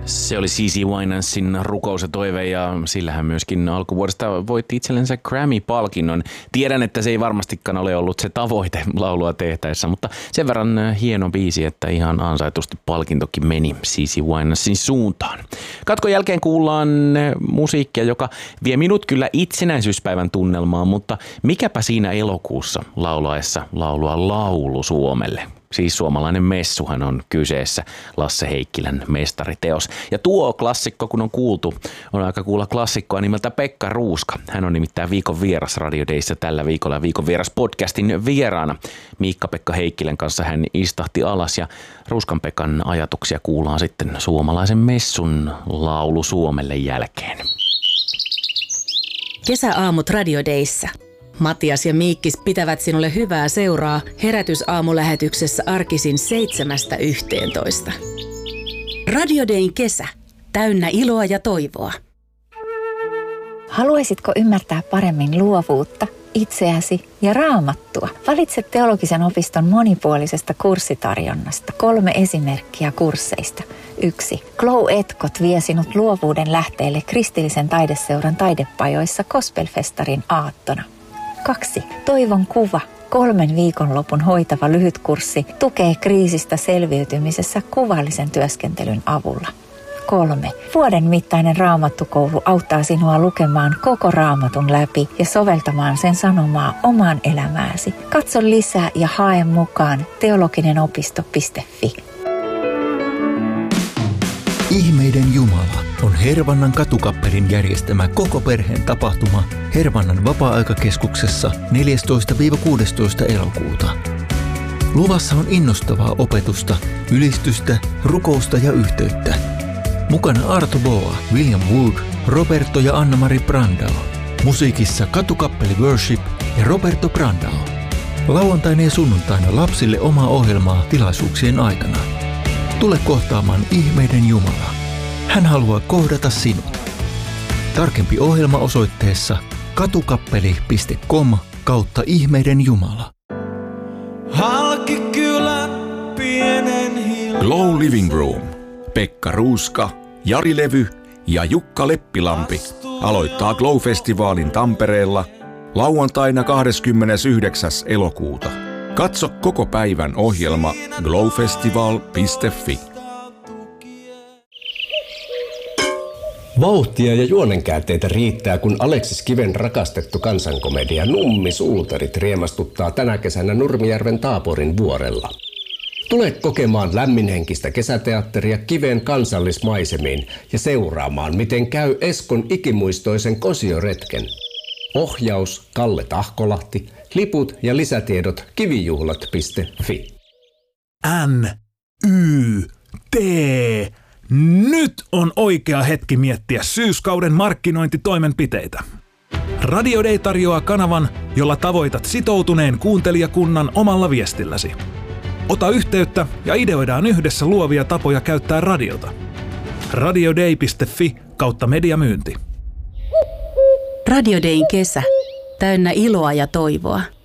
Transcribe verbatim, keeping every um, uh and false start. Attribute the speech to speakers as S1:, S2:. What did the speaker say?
S1: Se oli C C Winancein Rukous ja toive, ja sillä hän myöskin alkuvuodesta voitti itsellensä Grammy-palkinnon. Tiedän, että se ei varmastikaan ole ollut se tavoite laulua tehtäessä, mutta sen verran hieno biisi, että ihan ansaitusti palkintokin meni C C Winancein suuntaan. Katkon jälkeen kuullaan musiikkia, joka vie minut kyllä itsenäisyyspäivän tunnelmaan, mutta mikäpä siinä elokuussa laulaessa laulua Laulu Suomelle. Siis suomalainen messuhan on kyseessä, Lasse Heikkilän mestariteos. Ja tuo klassikko, kun on kuultu, on aika kuulla klassikkoa nimeltä Pekka Ruuska. Hän on nimittäin viikon vieras Radio Dayssä tällä viikolla viikon vieras podcastin vieraana. Miikka-Pekka Heikkilän kanssa hän istahti alas ja Ruuskan Pekan ajatuksia kuullaan sitten suomalaisen messun Laulu Suomelle jälkeen.
S2: Kesäaamut Radio Dayssä. Matias ja Miikkis pitävät sinulle hyvää seuraa herätysaamulähetyksessä arkisin seitsemästä yhteentoista. Radio Dayn kesä. Täynnä iloa ja toivoa.
S3: Haluaisitko ymmärtää paremmin luovuutta, itseäsi ja raamattua? Valitse teologisen opiston monipuolisesta kurssitarjonnasta. Kolme esimerkkiä kursseista. Yksi. Glow Etkot vie sinut luovuuden lähteelle kristillisen taideseuran taidepajoissa Gospelfestarin aattona. Kaksi. Toivon kuva. Kolmen viikonlopun hoitava lyhytkurssi tukee kriisistä selviytymisessä kuvallisen työskentelyn avulla. Kolme. Vuoden mittainen raamattukoulu auttaa sinua lukemaan koko raamatun läpi ja soveltamaan sen sanomaa omaan elämääsi. Katso lisää ja hae mukaan teologinen-opisto piste fi.
S4: Ihmeiden Jumala on Hervannan katukappelin järjestämä koko perheen tapahtuma Hervannan vapaa-aikakeskuksessa neljästoista kuudestoista elokuuta. Luvassa on innostavaa opetusta, ylistystä, rukousta ja yhteyttä. Mukana Arto Boa, William Wood, Roberto ja Anna-Mari Brandao. Musiikissa katukappeli Worship ja Roberto Brandao. Lauantaina ja sunnuntaina lapsille omaa ohjelmaa tilaisuuksien aikana. Tule kohtaamaan Ihmeiden Jumala. Hän haluaa kohdata sinut. Tarkempi ohjelma osoitteessa katukappeli piste com kautta Ihmeiden Jumala.
S5: Glow Living Room. Pekka Ruuska, Jari Levy ja Jukka Leppilampi aloittaa Glow-festivaalin Tampereella lauantaina kahdeskymmenesyhdeksäs elokuuta. Katso koko päivän ohjelma glowfestival piste fi.
S6: Vauhtia ja juonenkäänteitä riittää, kun Aleksis Kiven rakastettu kansankomedia Nummi Suutarit riemastuttaa tänä kesänä Nurmijärven Taaporin vuorella. Tule kokemaan lämminhenkistä kesäteatteria Kiven kansallismaisemiin ja seuraamaan, miten käy Eskon ikimuistoisen kosioretken. Ohjaus Kalle Tahkolahti, liput ja lisätiedot kivijuhlat piste fi.
S7: N, Y, T. Nyt on oikea hetki miettiä syyskauden markkinointitoimenpiteitä. Radio Day tarjoaa kanavan, jolla tavoitat sitoutuneen kuuntelijakunnan omalla viestilläsi. Ota yhteyttä ja ideoidaan yhdessä luovia tapoja käyttää radiota. radioday piste fi kautta mediamyynti.
S2: Radio Dayn kesä. Täynnä iloa ja toivoa.